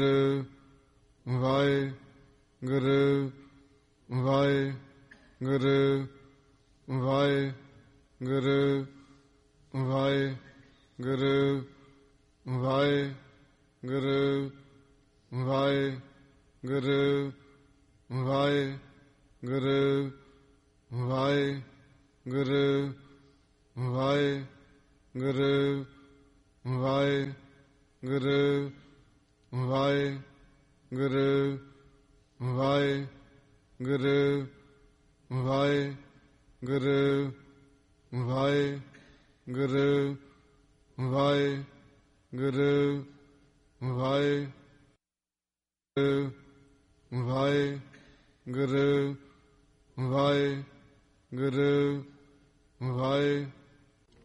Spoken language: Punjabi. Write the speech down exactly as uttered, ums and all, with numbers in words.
ਵਾਹਿਗੁਰੂ ਵਾਹਿਗੁਰੂ ਵਾਹਿਗੁਰੂ ਵਾਹਿਗੁਰੂ ਵਾਹਿਗੁਰੂ ਵਾਹਿਗੁਰੂ ਵਾਹਿਗੁਰੂ ਵਾਹਿਗੁਰੂ ਵਾਹਿਗੁਰੂ ਵਾਹਿਗੁਰੂ ਵਾਹਿਗੁਰੂ ਵਾਹਿਗੁਰੂ ਵਾਹਿਗੁਰੂ ਵਾਹਿਗੁਰੂ ਵਾਹਿਗੁਰੂ ਵਾਹਿਗੁਰੂ ਵਾਹਿਗੁਰੂ ਵਾਹਿਗੁਰੂ ਵਾਹਿ